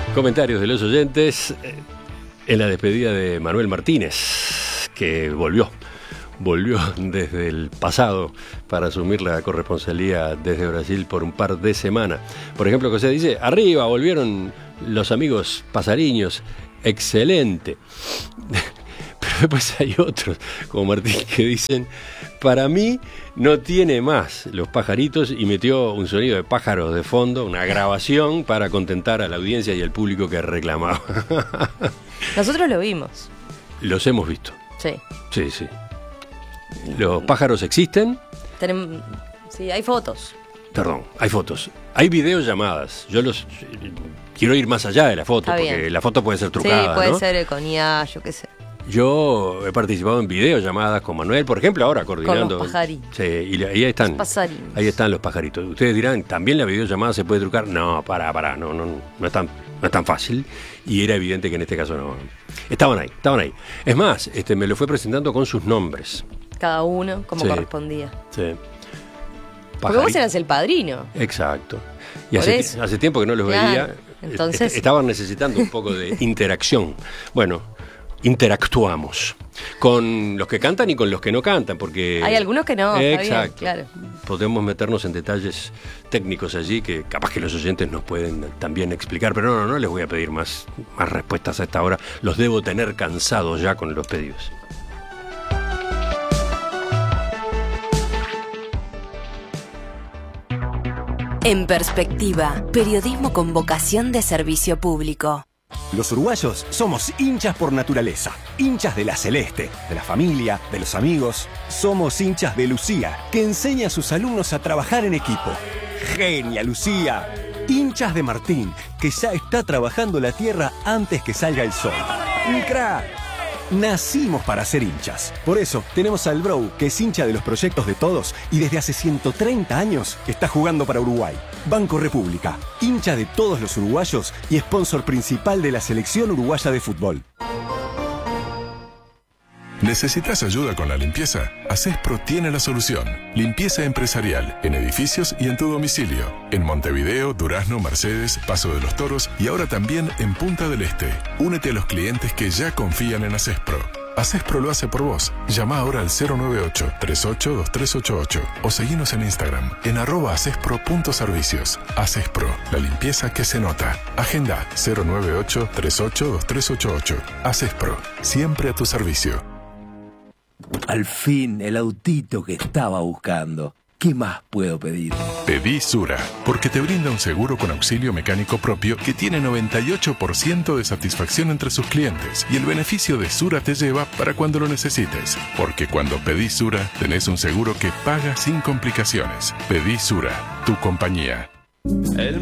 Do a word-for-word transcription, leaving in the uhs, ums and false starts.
Comentarios de los oyentes en la despedida de Manuel Martínez, que volvió, volvió desde el pasado para asumir la corresponsalía desde Brasil por un par de semanas. Por ejemplo, José dice, arriba, volvieron los amigos pasariños, excelente. Pero después hay otros, como Martín, que dicen, para mí no tiene más los pajaritos, y metió un sonido de pájaros de fondo, una grabación para contentar a la audiencia y al público que reclamaba. Nosotros lo vimos. Los hemos visto. Sí. Sí, sí. ¿Los pájaros existen? Tenemos, sí, hay fotos. Perdón, hay fotos. Hay videollamadas. Yo los quiero ir más allá de la foto, Está porque bien. La foto puede ser trucada, Sí, puede ¿no? ser con I A, yo qué sé. Yo he participado en videollamadas con Manuel, por ejemplo, ahora coordinando. Con los pajaritos. Sí, y ahí están. Los pasarinos. Ahí están los pajaritos. Ustedes dirán, ¿también la videollamada se puede trucar? No, pará, pará, no, no, no es tan, no es tan fácil. Y era evidente que en este caso no. Estaban ahí, estaban ahí. Es más, este, me lo fue presentando con sus nombres. Cada uno, como Sí. correspondía. Sí. Porque vos eras el padrino. Exacto. Y Por hace, eso. hace tiempo que no los Claro. veía. Entonces- Est- Estaban necesitando un poco de interacción. Bueno, interactuamos con los que cantan y con los que no cantan, porque Hay algunos que no, está bien, exacto, claro. podemos meternos en detalles técnicos allí que capaz que los oyentes nos pueden también explicar, pero no, no, no les voy a pedir más, más respuestas a esta hora, los debo tener cansados ya con los pedidos. En Perspectiva, periodismo con vocación de servicio público. Los uruguayos somos hinchas por naturaleza, hinchas de la Celeste, de la familia, de los amigos. Somos hinchas de Lucía, que enseña a sus alumnos a trabajar en equipo. ¡Genia, Lucía! Hinchas de Martín, que ya está trabajando la tierra antes que salga el sol. ¡Un crack! Nacimos para ser hinchas. Por eso tenemos al Bro, que es hincha de los proyectos de todos y desde hace ciento treinta años está jugando para Uruguay. Banco República, hincha de todos los uruguayos y sponsor principal de la selección uruguaya de fútbol. ¿Necesitas ayuda con la limpieza? Acespro tiene la solución. Limpieza empresarial en edificios y en tu domicilio. En Montevideo, Durazno, Mercedes, Paso de los Toros y ahora también en Punta del Este. Únete a los clientes que ya confían en Acespro. Acespro lo hace por vos. Llama ahora al cero nueve ocho, tres ocho, dos tres ocho ocho o seguinos en Instagram en arroba acespro.servicios. Acespro, la limpieza que se nota. Agenda cero nueve ocho, tres ocho, dos tres ocho ocho. Acespro, siempre a tu servicio. Al fin, el autito que estaba buscando. ¿Qué más puedo pedir? Pedí Sura, porque te brinda un seguro con auxilio mecánico propio que tiene noventa y ocho por ciento de satisfacción entre sus clientes. Y el beneficio de Sura te lleva para cuando lo necesites. Porque cuando pedís Sura, tenés un seguro que paga sin complicaciones. Pedí Sura, tu compañía.